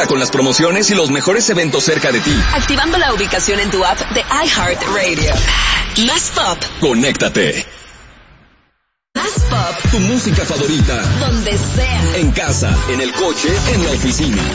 Conecta con las promociones y los mejores eventos cerca de ti. Activando la ubicación en tu app de iHeartRadio. Más pop. Conéctate. Más pop. Tu música favorita. Donde sea. En casa, en el coche, en la oficina.